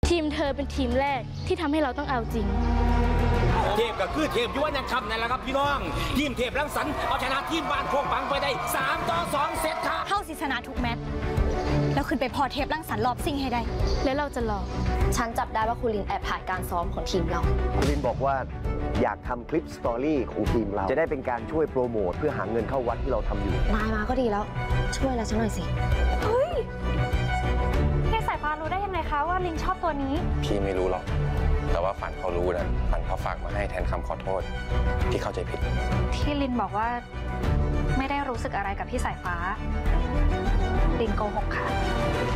ทีมเธอเป็นทีมแรกที่ทำให้เราต้องเอาจริงเทพก็คือเทพยุวนันคำนั่นแหละครับพี่น้องทีมเทพรังสรรค์เอาชนะทีมบ้านโคกปังไปได้3-2เซตครับเข้าสิชนะทุกแมตช์แล้วขึ้นไปพอเทปรังสรรค์รอบซิ่งให้ได้และเราจะรอฉันจับได้ว่าคุณลินแอบถ่ายการซ้อมของทีมเราคุณลินบอกว่าอยากทำคลิปสตอรี่ของทีมเราจะได้เป็นการช่วยโปรโมทเพื่อหาเงินเข้าวัดที่เราทำอยู่นายมาก็ดีแล้วช่วยเราฉันหน่อยสิเฮ้ยพี่สายฟ้ารู้ได้ยังไงคะว่าลินชอบตัวนี้พี่ไม่รู้หรอกแต่ว่าฝันเขารู้นะฝันเขาฝากมาให้แทนคำขอโทษพี่เข้าใจผิดที่ลินบอกว่าไม่ได้รู้สึกอะไรกับพี่สายฟ้าลินโกหกค่ะ